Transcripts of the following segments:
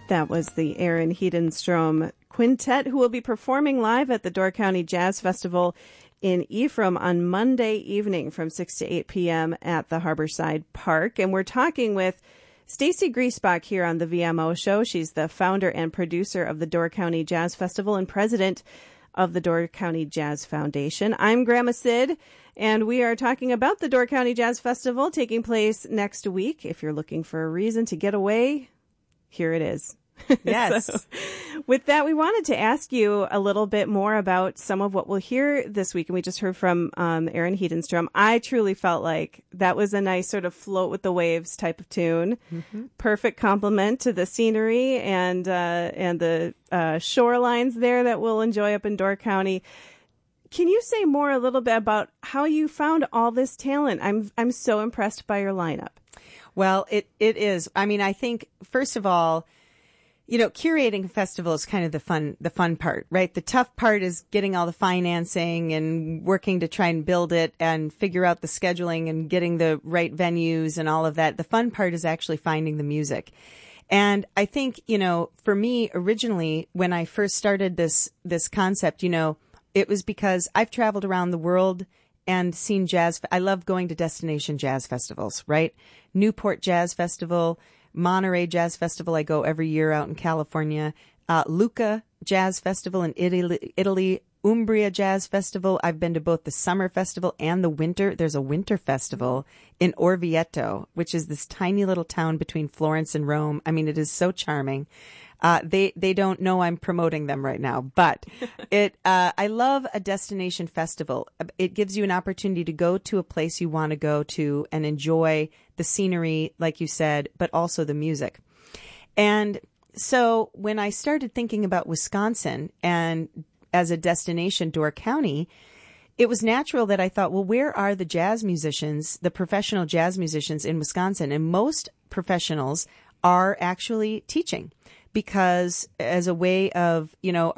That was the Aaron Hedenstrom Quintet, who will be performing live at the Door County Jazz Festival in Ephraim on Monday evening from 6 to 8 p.m. at the Harborside Park. And we're talking with Stacy Griesbach here on the VMO show. She's the founder and producer of the Door County Jazz Festival and president of the Door County Jazz Foundation. I'm Grandma Sid, and we are talking about the Door County Jazz Festival taking place next week. If you're looking for a reason to get away, here it is. Yes. So, with that, we wanted to ask you a little bit more about some of what we'll hear this week. And we just heard from Aaron Hedenstrom. I truly felt like that was a nice sort of float with the waves type of tune. Mm-hmm. Perfect complement to the scenery and the shorelines there that we'll enjoy up in Door County. Can you say more a little bit about how you found all this talent? I'm so impressed by your lineup. Well, it is. I mean, I think, first of all, you know, curating a festival is kind of the fun part, right? The tough part is getting all the financing and working to try and build it and figure out the scheduling and getting the right venues and all of that. The fun part is actually finding the music. And I think, you know, for me, originally, when I first started this concept, you know, it was because I've traveled around the world and seen jazz. I love going to destination jazz festivals, right? Newport Jazz Festival, Monterey Jazz Festival. I go every year out in California. Lucca Jazz Festival in Italy. Umbria Jazz Festival. I've been to both the summer festival and the winter. There's a winter festival in Orvieto, which is this tiny little town between Florence and Rome. I mean, it is so charming. They don't know I'm promoting them right now, but I love a destination festival. It gives you an opportunity to go to a place you want to go to and enjoy the scenery, like you said, but also the music. And so when I started thinking about Wisconsin and as a destination, Door County, it was natural that I thought, well, where are the jazz musicians, the professional jazz musicians in Wisconsin? And most professionals are actually teaching. Because as a way of, you know,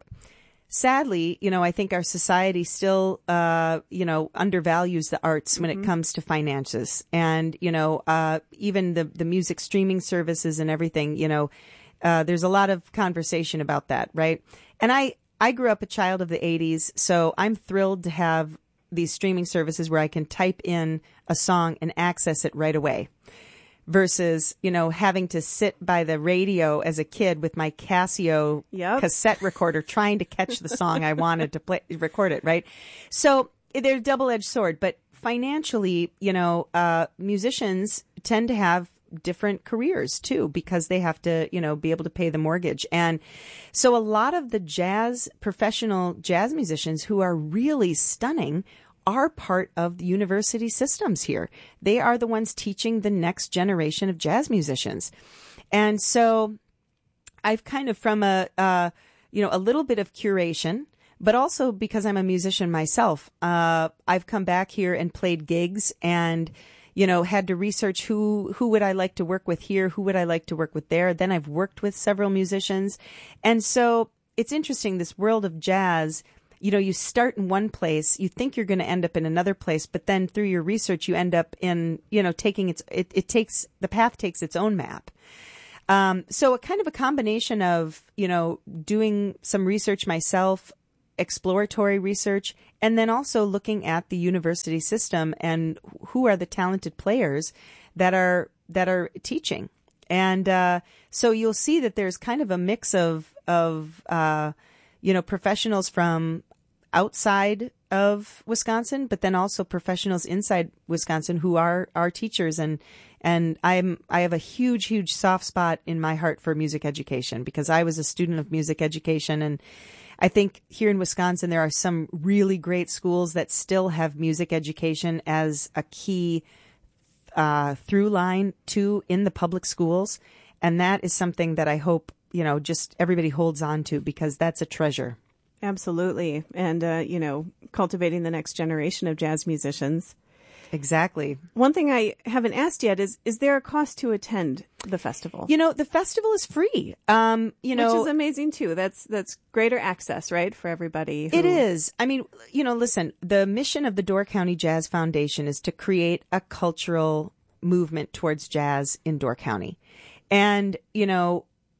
sadly, you know, I think our society still, you know, undervalues the arts when it comes to finances. And, you know, even the music streaming services and everything, you know, there's a lot of conversation about that, right? And I grew up a child of the 80s, so I'm thrilled to have these streaming services where I can type in a song and access it right away. Versus, you know, having to sit by the radio as a kid with my Casio cassette recorder trying to catch the song I wanted to record it, right? So they're a double-edged sword. But financially, you know, musicians tend to have different careers too because they have to, you know, be able to pay the mortgage. And so a lot of the professional jazz musicians who are really stunning are part of the university systems here. They are the ones teaching the next generation of jazz musicians. And so I've kind of from a little bit of curation, but also because I'm a musician myself, I've come back here and played gigs and, you know, had to research who would I like to work with here? Who would I like to work with there? Then I've worked with several musicians. And so it's interesting, this world of jazz. You know, you start in one place, you think you're going to end up in another place, but then through your research, you end up in, you know, the path takes its own map. So a kind of a combination of, you know, doing some research myself, exploratory research, and then also looking at the university system and who are the talented players that are teaching. And, so you'll see that there's kind of a mix of you know, professionals from outside of Wisconsin, but then also professionals inside Wisconsin who are teachers. And I have a huge soft spot in my heart for music education because I was a student of music education. And I think here in Wisconsin, there are some really great schools that still have music education as a key through line in the public schools. And that is something that I hope, you know, just everybody holds on to because that's a treasure. Absolutely. And, you know, cultivating the next generation of jazz musicians. Exactly. One thing I haven't asked yet is there a cost to attend the festival? You know, the festival is free. Which is amazing too. That's greater access, right, for everybody. It is. I mean, you know, listen, the mission of the Door County Jazz Foundation is to create a cultural movement towards jazz in Door County. And, you know,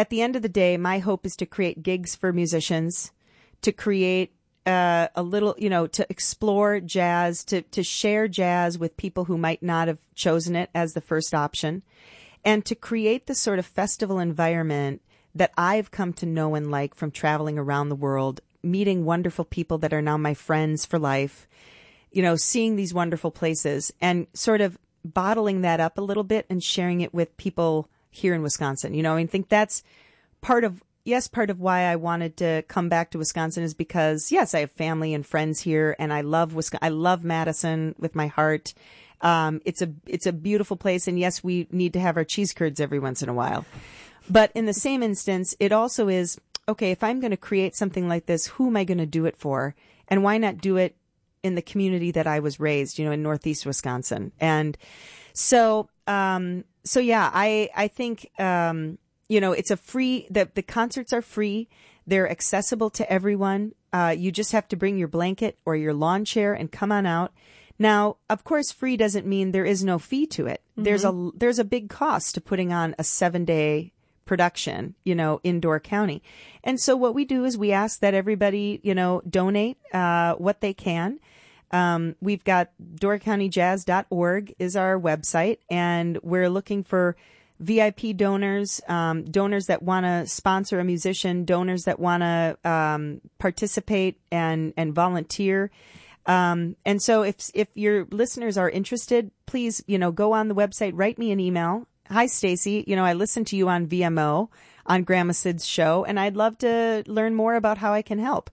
at the end of the day, my hope is to create gigs for musicians, to create a little, to explore jazz, to share jazz with people who might not have chosen it as the first option, and to create the sort of festival environment that I've come to know and like from traveling around the world, meeting wonderful people that are now my friends for life, seeing these wonderful places and sort of bottling that up a little bit and sharing it with people here in Wisconsin. I think that's part of why I wanted to come back to Wisconsin is because, yes, I have family and friends here and I love Wisconsin. I love Madison with my heart. It's a beautiful place. And yes, we need to have our cheese curds every once in a while. But in the same instance, it also is, okay, if I'm going to create something like this, who am I going to do it for? And why not do it in the community that I was raised, in Northeast Wisconsin? And so yeah, I think, it's a free, the concerts are free. They're accessible to everyone. You just have to bring your blanket or your lawn chair and come on out. Now, of course, free doesn't mean there is no fee to it. Mm-hmm. There's a big cost to putting on a 7-day production, in Door County. And so what we do is we ask that everybody, donate what they can. We've got doorcountyjazz.org is our website, and we're looking for VIP donors, donors that want to sponsor a musician, donors that want to participate and volunteer. And so if your listeners are interested, please, go on the website, write me an email. Hi, Stacy. I listen to you on VMO on Grandma Sid's show, and I'd love to learn more about how I can help.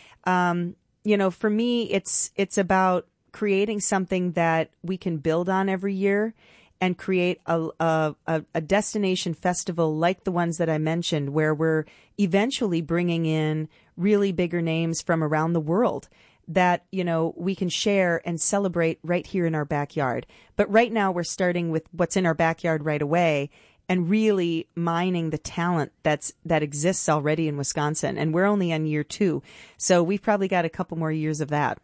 For me, it's about creating something that we can build on every year and create a destination festival like the ones that I mentioned, where we're eventually bringing in really bigger names from around the world that, we can share and celebrate right here in our backyard. But right now we're starting with what's in our backyard right away and really mining the talent that exists already in Wisconsin. And we're only on year 2. So we've probably got a couple more years of that.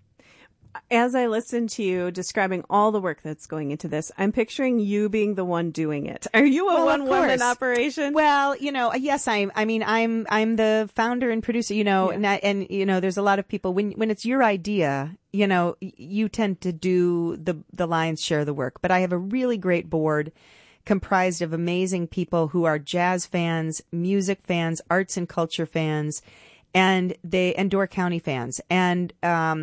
As I listen to you describing all the work that's going into this, I'm picturing you being the one doing it. Are you a one-woman operation? Well, yes, I'm the founder and producer, yeah. and there's a lot of people when it's your idea, you tend to do the lion's share of the work. But I have a really great board comprised of amazing people who are jazz fans, music fans, arts and culture fans, and Door County fans. And,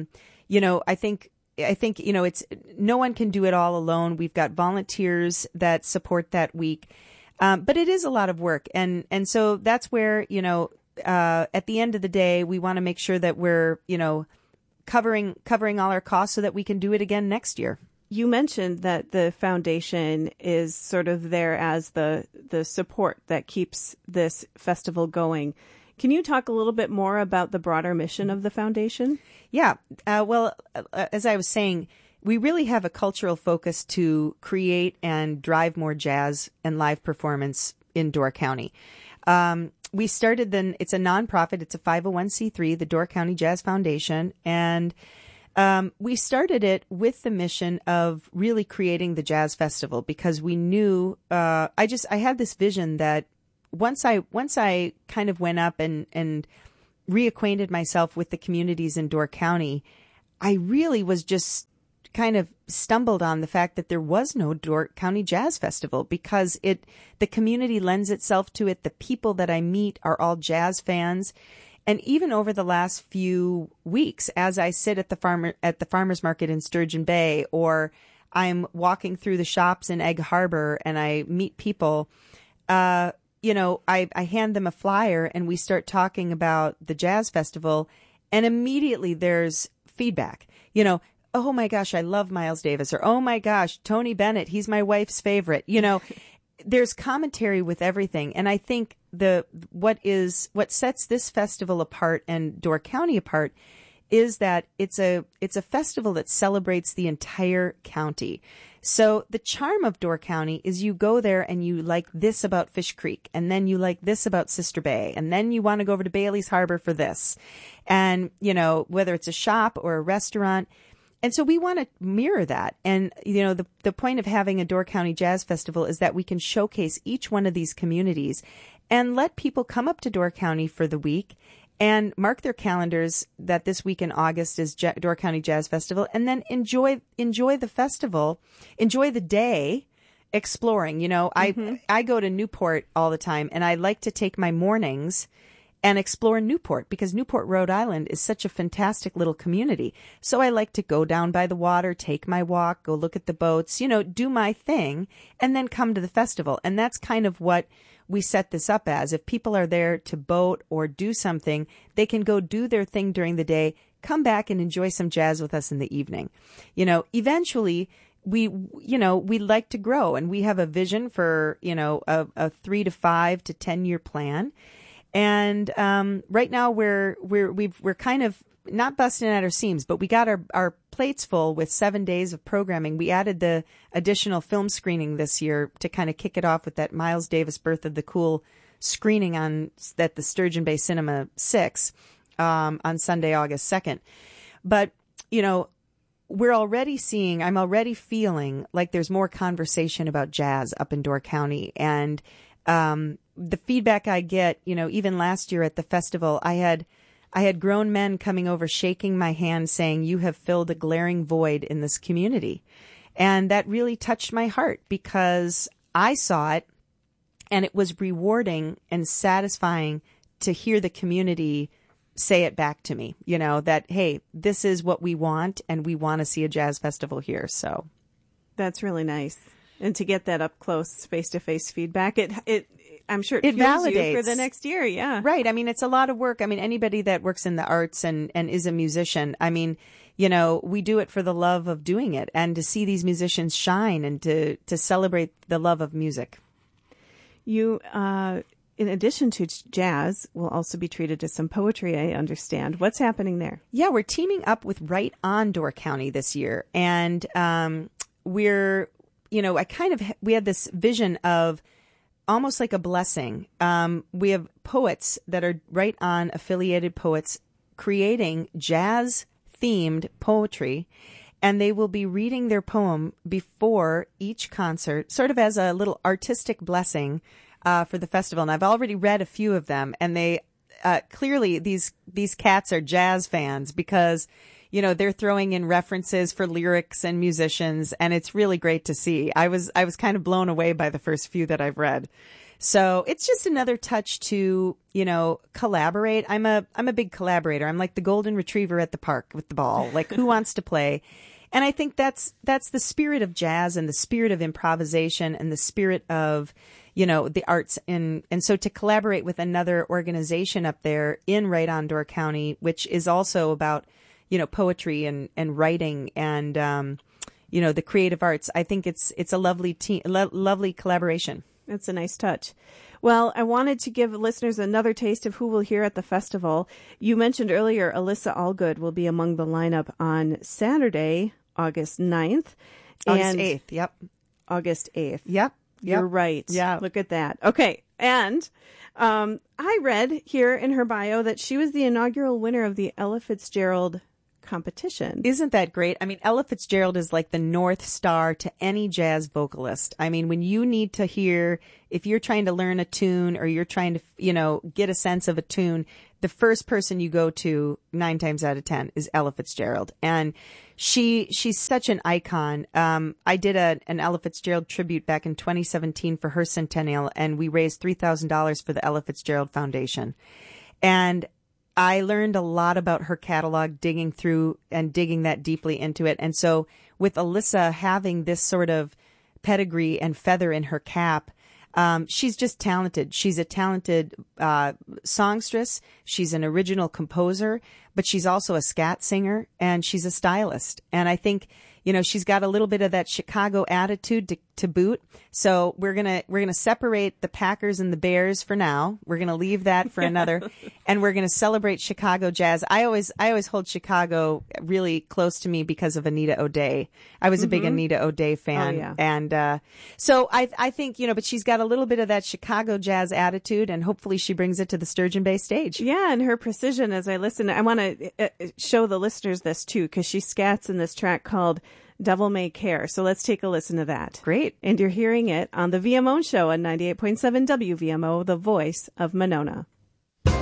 I think, it's no one can do it all alone. We've got volunteers that support that week. But it is a lot of work. And so that's where, at the end of the day, we want to make sure that we're, covering all our costs so that we can do it again next year. You mentioned that the foundation is sort of there as the support that keeps this festival going. Can you talk a little bit more about the broader mission of the foundation? Yeah. As I was saying, we really have a cultural focus to create and drive more jazz and live performance in Door County. We started it's a nonprofit. It's a 501c3, the Door County Jazz Foundation. And we started it with the mission of really creating the jazz festival because we knew, I had this vision that once I kind of went up and reacquainted myself with the communities in Door County, I really was just kind of stumbled on the fact that there was no Door County Jazz Festival because the community lends itself to it. The people that I meet are all jazz fans. And even over the last few weeks, as I sit at the farmer's market in Sturgeon Bay, or I'm walking through the shops in Egg Harbor and I meet people, I hand them a flyer and we start talking about the jazz festival, and immediately there's feedback. Oh my gosh, I love Miles Davis, or oh my gosh, Tony Bennett, he's my wife's favorite. There's commentary with everything. And I think what sets this festival apart and Door County apart is that it's a festival that celebrates the entire county. So the charm of Door County is you go there and you like this about Fish Creek, and then you like this about Sister Bay, and then you want to go over to Bailey's Harbor for this. And, whether it's a shop or a restaurant. And so we want to mirror that. And, the point of having a Door County Jazz Festival is that we can showcase each one of these communities and let people come up to Door County for the week and mark their calendars that this week in August is Door County Jazz Festival, and then enjoy the festival, enjoy the day exploring. I go to Newport all the time, and I like to take my mornings and explore Newport because Newport, Rhode Island is such a fantastic little community. So I like to go down by the water, take my walk, go look at the boats, do my thing, and then come to the festival. And that's kind of what we set this up as. If people are there to boat or do something, they can go do their thing during the day, come back and enjoy some jazz with us in the evening. Eventually we like to grow, and we have a vision for, a 3 to 5 to 10 year plan. And right now we're kind of not busting at our seams, but we got our plates full with 7 days of programming. We added the additional film screening this year to kind of kick it off with that Miles Davis Birth of the Cool screening at the Sturgeon Bay Cinema 6 on Sunday, August 2nd. But, I'm already feeling like there's more conversation about jazz up in Door County. And the feedback I get, even last year at the festival, I had grown men coming over, shaking my hand, saying, "You have filled a glaring void in this community." And that really touched my heart because I saw it, and it was rewarding and satisfying to hear the community say it back to me, that, hey, this is what we want, and we want to see a jazz festival here. So that's really nice. And to get that up close, face-to-face feedback, I'm sure it validates you for the next year. Yeah. Right. I mean, it's a lot of work. I mean, anybody that works in the arts and is a musician, I mean, we do it for the love of doing it and to see these musicians shine and to celebrate the love of music. You, in addition to jazz, will also be treated to some poetry, I understand. What's happening there? Yeah, we're teaming up with Right On Door County this year. And we had this vision of almost like a blessing. We have poets that are Right On affiliated poets creating jazz-themed poetry, and they will be reading their poem before each concert, sort of as a little artistic blessing for the festival. And I've already read a few of them, and they clearly these cats are jazz fans because they're throwing in references for lyrics and musicians, and it's really great to see. I was kind of blown away by the first few that I've read. So it's just another touch to, collaborate. I'm a big collaborator. I'm like the golden retriever at the park with the ball. Like, who wants to play? And I think that's the spirit of jazz and the spirit of improvisation and the spirit of, the arts. And so to collaborate with another organization up there in Right On Door County, which is also about poetry and writing and, the creative arts. I think it's a lovely lovely collaboration. That's a nice touch. Well, I wanted to give listeners another taste of who we'll hear at the festival. You mentioned earlier Alyssa Allgood will be among the lineup on Saturday, August 9th. August 8th, yep. August 8th. Yep. You're right. Yeah. Look at that. Okay. And I read here in her bio that she was the inaugural winner of the Ella Fitzgerald competition. Isn't that great? I mean, Ella Fitzgerald is like the North Star to any jazz vocalist. I mean, when you need to hear, if you're trying to learn a tune or you're trying to, get a sense of a tune, the first person you go to 9 times out of 10 is Ella Fitzgerald. And she's such an icon. I did an Ella Fitzgerald tribute back in 2017 for her centennial, and we raised $3,000 for the Ella Fitzgerald Foundation. And I learned a lot about her catalog, digging through and digging that deeply into it. And so with Alyssa having this sort of pedigree and feather in her cap, she's just talented. She's a talented songstress. She's an original composer, but she's also a scat singer, and she's a stylist. And I think, she's got a little bit of that Chicago attitude to boot. So we're gonna separate the Packers and the Bears for now. We're gonna leave that for another, and we're gonna celebrate Chicago jazz. I always hold Chicago really close to me because of Anita O'Day. I was a big Anita O'Day fan, oh, yeah. And so I think but she's got a little bit of that Chicago jazz attitude, and hopefully she brings it to the Sturgeon Bay stage. Yeah, and her precision as I listen. I want to show the listeners this too, because she scats in this track called Devil May Care. So let's take a listen to that. Great. And you're hearing it on the VMO Show on 98.7 WVMO, the voice of Monona.